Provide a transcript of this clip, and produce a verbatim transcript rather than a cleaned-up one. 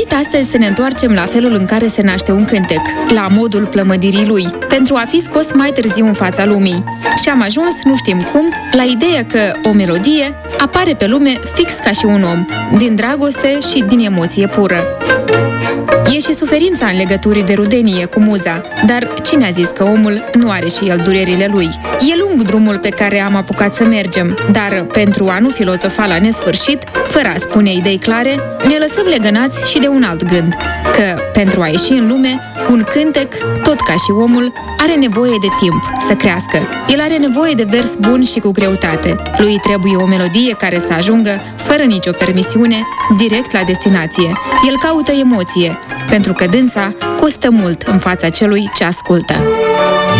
gândit astăzi să ne întoarcem la felul în care se naște un cântec, la modul plămădirii lui, pentru a fi scos mai târziu în fața lumii. Și am ajuns, nu știm cum, la ideea că o melodie apare pe lume fix ca și un om, din dragoste și din emoție pură. E și suferința în legături de rudenie cu muza, dar cine a zis că omul nu are și el durerile lui? E lung drumul pe care am apucat să mergem, dar pentru a nu filozofa la nesfârșit, fără a spune idei clare, ne lăsăm legănați și de un alt gând, că pentru a ieși în lume, un cântec, tot ca și omul, are nevoie de timp să crească. El are nevoie de vers bun și cu greutate. Lui trebuie o melodie care să ajungă, fără nicio permisiune, direct la destinație. El caută emoție, pentru că dânsa costă mult în fața celui ce ascultă.